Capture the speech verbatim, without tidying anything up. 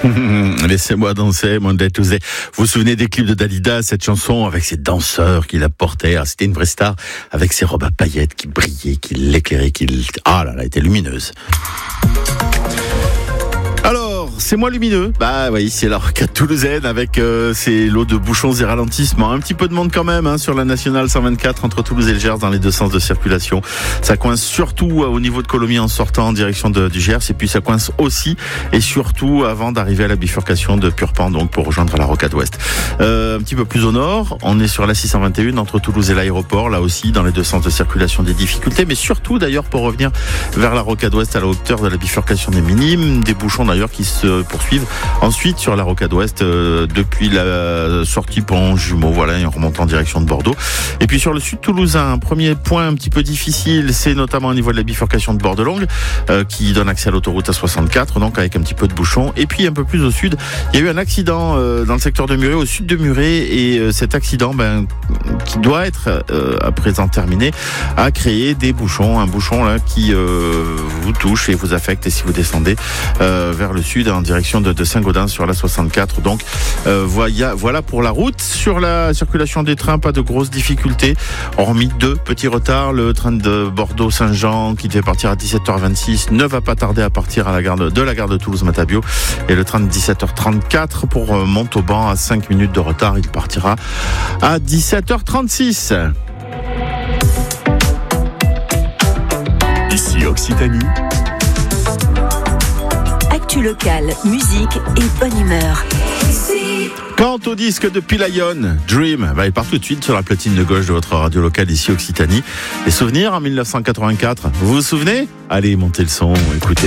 Laissez-moi danser, Monday Tuesday. Vous vous souvenez des clips de Dalida, cette chanson avec ses danseurs qui la portaient. Ah, c'était une vraie star avec ses robes à paillettes qui brillaient, qui l'éclairaient, qui... Ah là là, elle était lumineuse. Alors, c'est moins lumineux. Bah oui, c'est la rocade toulousaine avec euh, ses lots de bouchons et ralentissements. Un petit peu de monde quand même hein, sur la nationale cent vingt-quatre entre Toulouse et le Gers dans les deux sens de circulation. Ça coince surtout euh, au niveau de Colomiers en sortant en direction de, du Gers. Et puis ça coince aussi et surtout avant d'arriver à la bifurcation de Purpan, donc pour rejoindre la rocade ouest. Euh, un petit peu plus au nord, on est sur la six cent vingt et un entre Toulouse et l'aéroport. Là aussi, dans les deux sens de circulation, des difficultés. Mais surtout d'ailleurs pour revenir vers la rocade ouest à la hauteur de la bifurcation des Minimes. Des bouchons d'ailleurs qui se poursuivent ensuite sur la rocade ouest euh, depuis la sortie pont Jumeau, voilà, en remontant en direction de Bordeaux. Et puis sur le sud toulousain, un premier point un petit peu difficile, c'est notamment au niveau de la bifurcation de Bordelongue euh, qui donne accès à l'autoroute A soixante-quatre, donc avec un petit peu de bouchon. Et puis un peu plus au sud, il y a eu un accident euh, dans le secteur de Muret, au sud de Muret, et euh, cet accident ben, qui doit être euh, à présent terminé a créé des bouchons, un bouchon là qui euh, vous touche et vous affecte, et si vous descendez euh, vers le sud en direction de, de Saint-Gaudens sur la soixante-quatre. Donc euh, voilà, voilà pour la route. Sur la circulation des trains, pas de grosses difficultés, hormis deux petits retards. Le train de Bordeaux-Saint-Jean qui devait partir à dix-sept heures vingt-six ne va pas tarder à partir à la gare de, de la gare de Toulouse-Matabio. Et le train de dix-sept heures trente-quatre pour euh, Montauban à cinq minutes de retard, il partira à dix-sept heures trente-six. Ici Occitanie. Actu locale, musique et bonne humeur. Quant au disque de Pilayon, Dream, bah, il part tout de suite sur la platine de gauche de votre radio locale ici Occitanie. Les souvenirs en mille neuf cent quatre-vingt-quatre, vous vous souvenez ? Allez, montez le son, écoutez.